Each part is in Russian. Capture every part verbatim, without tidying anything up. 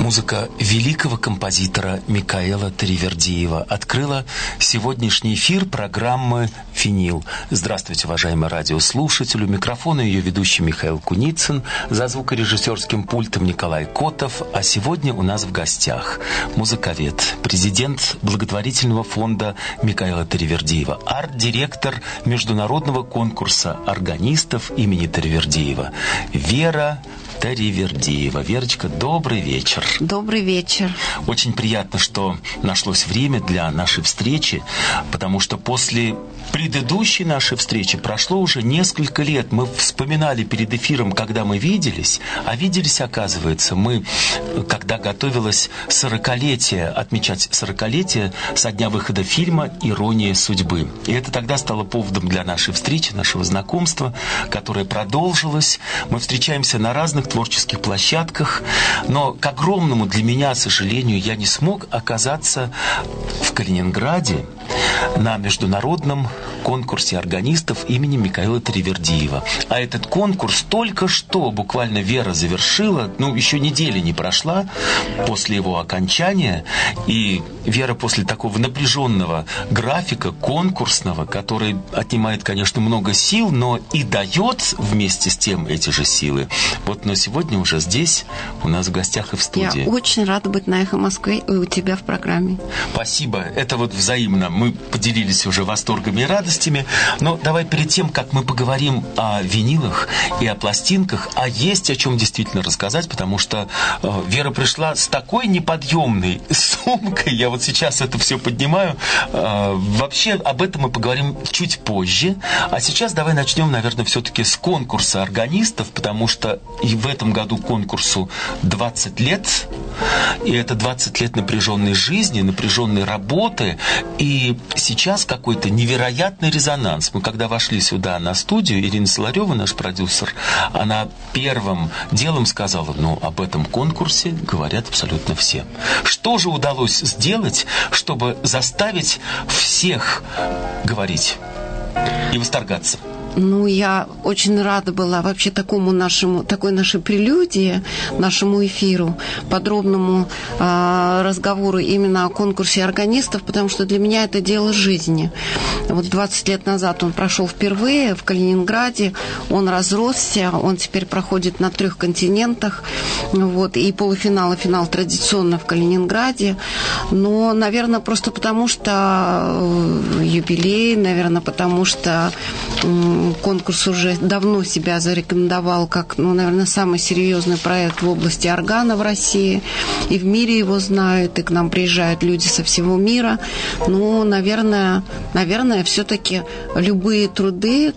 Музыка великого композитора Микаэла Таривердиева открыла сегодняшний эфир программы «Винил». Здравствуйте, уважаемые радиослушатели. У микрофона ее ведущий Михаил Куницын, за звукорежиссерским пультом Николай Котов. А сегодня у нас в гостях музыковед, президент благотворительного фонда Микаэла Таривердиева, арт-директор международного конкурса органистов имени Таривердиева Вера Таривердиева. Верочка, добрый вечер. Добрый вечер. Очень приятно, что нашлось время для нашей встречи, потому что после предыдущей нашей встречи прошло уже несколько лет. Мы вспоминали перед эфиром, когда мы виделись, а виделись, оказывается, мы, когда готовилось сорокалетие, отмечать сорокалетие со дня выхода фильма «Ирония судьбы». И это тогда стало поводом для нашей встречи, нашего знакомства, которое продолжилось. Мы встречаемся на разных творческих площадках, но, к огромному для меня сожалению, я не смог оказаться в Калининграде на международном конкурсе органистов имени Микаэла Таривердиева. А этот конкурс только что буквально Вера завершила, ну, еще недели не прошла после его окончания, и Вера после такого напряженного графика конкурсного, который отнимает, конечно, много сил, но и дает вместе с тем эти же силы. Вот, но сегодня уже здесь, у нас в гостях и в студии. Я очень рада быть на «Эхо Москвы» и у тебя в программе. Спасибо. Это вот взаимно. Мы поделились уже восторгами и радостями. Но давай перед тем, как мы поговорим о винилах и о пластинках, а есть о чем действительно рассказать, потому что э, Вера пришла с такой неподъемной сумкой. Я вот сейчас это все поднимаю. Э, вообще об этом мы поговорим чуть позже. А сейчас давай начнем, наверное, все-таки с конкурса органистов, потому что и в этом году конкурсу двадцать лет. И это двадцать лет напряженной жизни, напряженной работы. И сейчас какой-то невероятный резонанс. Мы когда вошли сюда на студию, Ирина Соларева, наш продюсер, она первым делом сказала: ну, об этом конкурсе говорят абсолютно все. Что же удалось сделать, чтобы заставить всех говорить и восторгаться? Ну, я очень рада была вообще такому нашему, такой нашей прелюдии, нашему эфиру, подробному э, разговору именно о конкурсе органистов, потому что для меня это дело жизни. Вот двадцать лет назад он прошел впервые в Калининграде, он разросся, он теперь проходит на трех континентах, вот, и полуфинал, и финал традиционно в Калининграде, но, наверное, просто потому что юбилей, наверное, потому что конкурс уже давно себя зарекомендовал как, ну, наверное, самый серьезный проект в области органа в России. И в мире его знают, и к нам приезжают люди со всего мира. Ну, наверное, наверное, все-таки любые труды,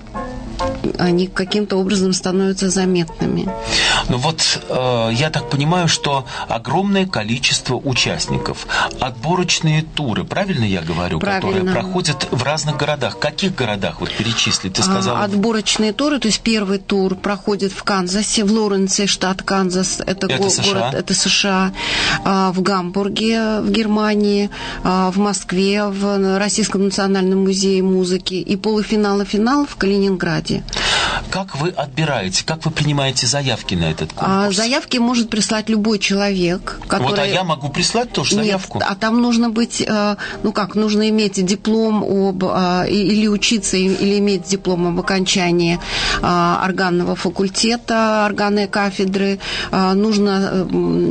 они каким-то образом становятся заметными. Ну вот, э, я так понимаю, что огромное количество участников, отборочные туры, правильно я говорю, правильно, которые проходят в разных городах. В каких городах, вот перечисли, ты сказала? А, отборочные туры, то есть первый тур проходит в Канзасе, в Лоренсе, штат Канзас, это, это го- город, это США, а, в Гамбурге, в Германии, а, в Москве, в Российском национальном музее музыки, и полуфинал и финал в Калининграде. Как вы отбираете, как вы принимаете заявки на этот конкурс? А заявки может прислать любой человек, который... Вот, а я могу прислать тоже заявку? Нет, а там нужно быть, ну как, нужно иметь диплом об... или учиться, или иметь диплом об окончании органного факультета, органной кафедры. Нужно...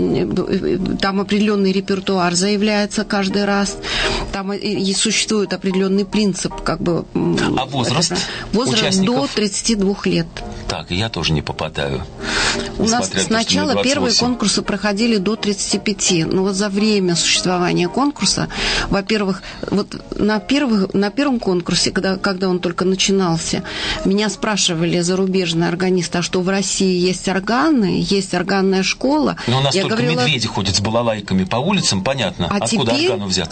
Там определенный репертуар заявляется каждый раз. Там и существует определенный принцип, как бы... А возраст Возраст участников? До тридцати двух лет. Так, я тоже не попадаю. У нас сначала первые конкурсы проходили до тридцати пяти. Но вот за время существования конкурса, во-первых, вот на, первых, на первом конкурсе, когда, когда он только начинался, меня спрашивали зарубежные органисты, а что в России есть органы, есть органная школа. Но у нас я только говорила, медведи ходят с балалайками по улицам, понятно, а откуда теперь, органу взяться.